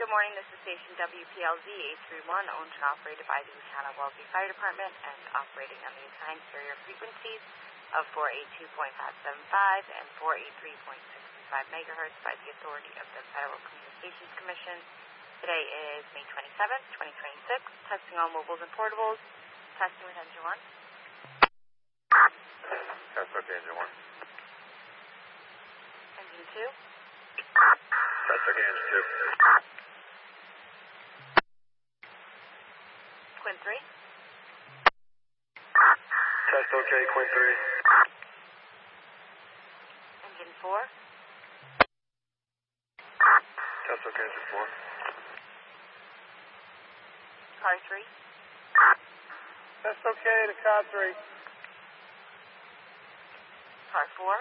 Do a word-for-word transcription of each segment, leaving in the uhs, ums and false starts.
Good morning, this is Station W P L Z eight three one, owned and operated by the Louisiana-Wellesley Fire Department and operating on the assigned carrier frequencies of four eighty-two point five seven five and four eighty-three point six five megahertz by the authority of the Federal Communications Commission. Today is May twenty-seventh, twenty twenty-six. Testing all mobiles and portables. Testing with engine one. Test okay, engine one. Engine two. Test okay, engine two. Quinn three. Test okay, Quinn three. Engine four. Test okay, engine four. Car three. Test okay to car three. Car four.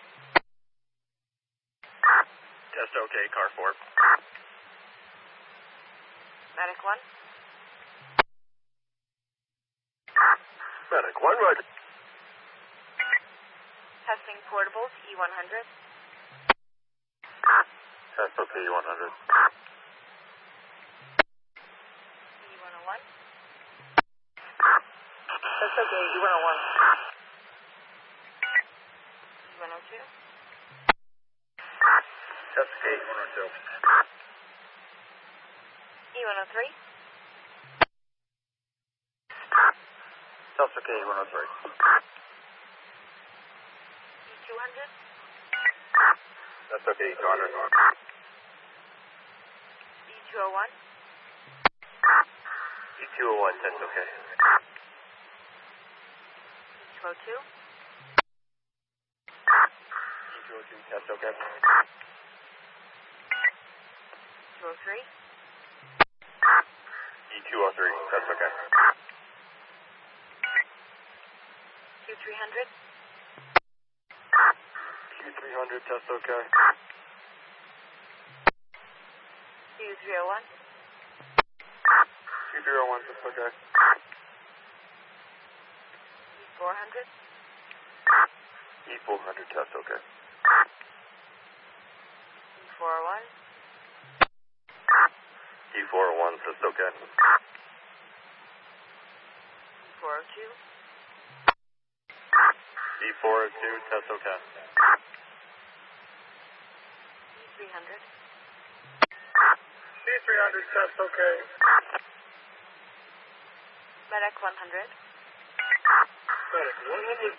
Test okay, car four. Medic one. Medic one, right. Testing portables E one hundred. Test okay, E one hundred. E one oh one. Test okay, E one oh one. E one oh two. Test okay, E one oh two. E one oh three. Test okay, E one oh three. E two hundred. Test okay, E two hundred. E two oh one. E two oh one, test okay. E two oh two. E two oh two, test okay. two oh three. E two oh three, test okay. Q three hundred. Q three hundred, test okay. Q three oh one. Q three oh one, test okay. E four hundred. E four hundred, test okay. E four oh one. E four oh one, test okay. E four oh two. E four oh two, test okay. E three hundred. E three hundred, test okay. Medic one hundred. Medic one hundred.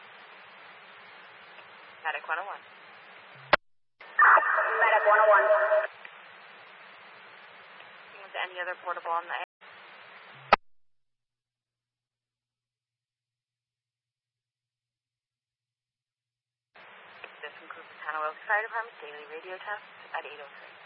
Medic one oh one. Medic one oh one. With any other portable on the air. This concludes the Louisiana-Wellesley Fire Department's daily radio test at eight oh three.